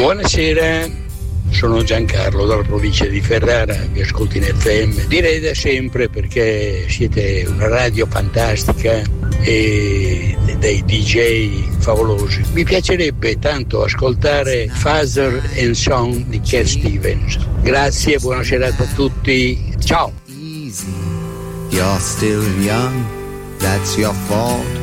Buonasera, sono Giancarlo dalla provincia di Ferrara, vi ascolto in FM. Direi da sempre perché siete una radio fantastica e dei DJ favolosi. Mi piacerebbe tanto ascoltare Father and Son di Cat Stevens. Grazie, buona serata a tutti. Ciao. You're still young, that's your fault.